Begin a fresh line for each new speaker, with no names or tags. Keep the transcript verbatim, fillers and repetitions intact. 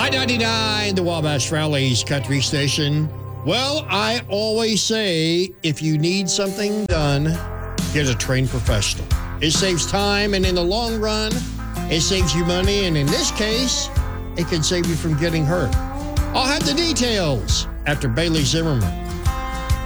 I ninety-nine, the Wabash Valley's country station. Well, I always say, if you need something done, get a trained professional. It saves time, and in the long run, it saves you money, and in this case, it can save you from getting hurt. I'll have the details after Bailey Zimmerman.